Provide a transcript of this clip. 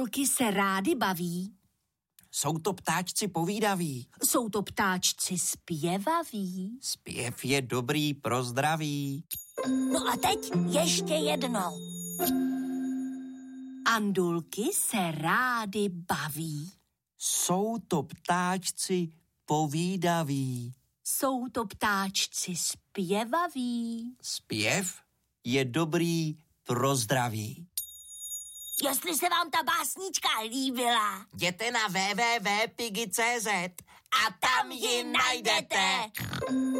Andulky se rády baví. Jsou to ptáčci povídaví. Jsou to ptáčci zpěvaví. Zpěv je dobrý pro zdraví. No a teď ještě jednou. Andulky se rády baví. Jsou to ptáčci povídaví. Jsou to ptáčci zpěvaví. Zpěv je dobrý pro zdraví. Jestli se vám ta básnička líbila, Jděte na www.pigi.cz a tam ji najdete.